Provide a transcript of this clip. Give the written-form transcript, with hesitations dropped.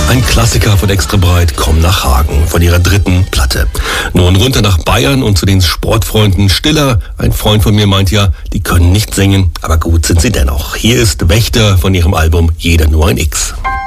Ein Klassiker von Extra Breit, Komm nach Hagen, von ihrer dritten Platte. Nun runter nach Bayern und zu den Sportfreunden Stiller. Ein Freund von mir meint ja, die können nicht singen, aber gut sind sie dennoch. Hier ist Wächter von ihrem Album Jeder nur ein X.